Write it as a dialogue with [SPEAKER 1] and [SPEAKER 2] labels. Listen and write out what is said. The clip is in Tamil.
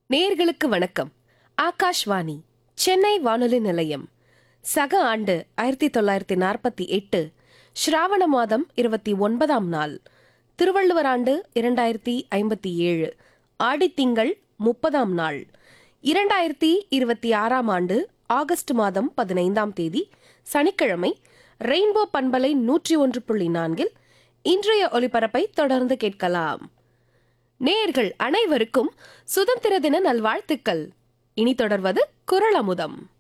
[SPEAKER 1] நேயர்களுக்கு வணக்கம். ஆகாஷ்வாணி சென்னை வானொலி நிலையம். சக ஆண்டு 1948 ஸ்ராவண மாதம் 29ஆம் நாள், திருவள்ளுவர் ஆண்டு 2057 ஆடித்திங்கள் 30ஆம் நாள், 2026ஆம் ஆண்டு ஆகஸ்ட் மாதம் 15ஆம் தேதி சனிக்கிழமை. ரெயின்போ பண்பலை 101.4 இன்றைய ஒலிபரப்பை தொடர்ந்து கேட்கலாம். நேயர்கள் அனைவருக்கும் சுதந்திர தின நல்வாழ்த்துக்கள். இனி தொடர்வது குறள் அமுதம்.